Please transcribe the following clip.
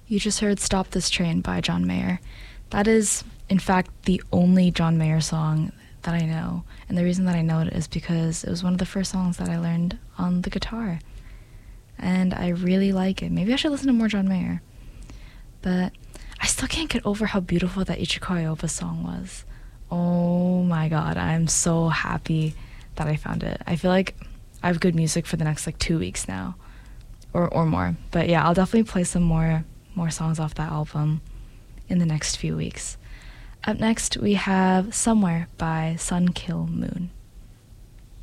You just heard Stop This Train by John Mayer. That is, in fact, the only John Mayer song that I know. And the reason that I know it is because it was one of the first songs that I learned on the guitar. And I really like it. Maybe I should listen to more John Mayer. But I still can't get over how beautiful that Ichiko Aoba song was. Oh my god, I'm so happy that I found it. I feel like I have good music for the next 2 weeks now. Or more. But yeah, I'll definitely play some more songs off that album in the next few weeks. Up next, we have Somewhere by Sun Kill Moon.